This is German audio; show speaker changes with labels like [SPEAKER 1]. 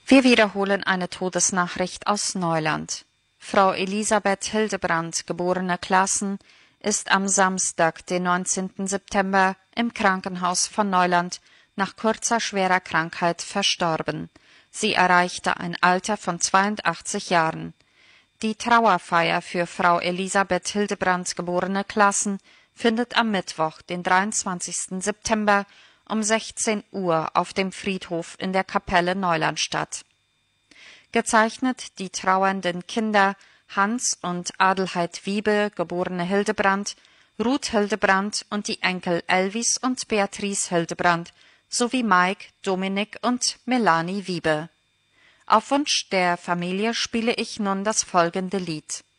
[SPEAKER 1] Wir wiederholen eine Todesnachricht aus Neuland. Frau Elisabeth Hildebrand, geborene Classen, ist am Samstag, den 19. September, im Krankenhaus von Neuland nach kurzer schwerer Krankheit verstorben. Sie erreichte ein Alter von 82 Jahren. Die Trauerfeier für Frau Elisabeth Hildebrand, geborene Classen, findet am Mittwoch, den 23. September, um 16 Uhr auf dem Friedhof in der Kapelle Neuland statt. Gezeichnet die trauernden Kinder Hans und Adelheid Wiebe, geborene Hildebrand, Ruth Hildebrand und die Enkel Elvis und Beatrice Hildebrand, sowie Mike, Dominik und Melanie Wiebe. Auf Wunsch der Familie spiele ich nun das folgende Lied.